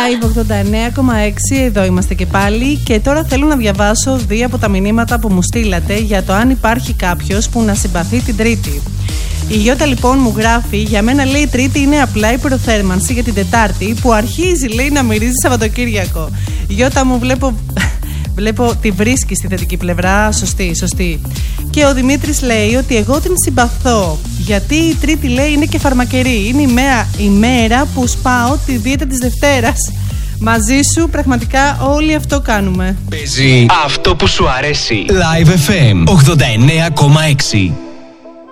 Live 89,6, εδώ είμαστε και πάλι. Και τώρα θέλω να διαβάσω 2 από τα μηνύματα που μου στείλατε για το αν υπάρχει κάποιος που να συμπαθεί την Τρίτη. Η Γιώτα λοιπόν μου γράφει: για μένα λέει η Τρίτη είναι απλά η προθέρμανση για την Τετάρτη που αρχίζει λέει να μυρίζει Σαββατοκύριακο. Γιώτα μου, βλέπω τη βρίσκει στη θετική πλευρά. Σωστή. Και ο Δημήτρης λέει ότι εγώ την συμπαθώ γιατί η Τρίτη λέει είναι και φαρμακερή. Είναι η μέρα που σπάω τη δίαιτα της Δευτέρας. Μαζί σου πραγματικά όλοι αυτό κάνουμε. Παίζει αυτό που σου αρέσει. Live FM 89,6.